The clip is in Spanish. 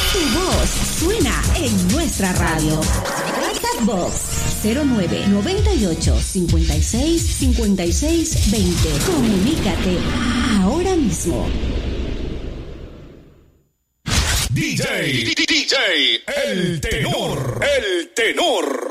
Tu voz suena en nuestra radio. WhatsApp Box 0998-565620. Comunícate ahora mismo. DJ, El Tenor.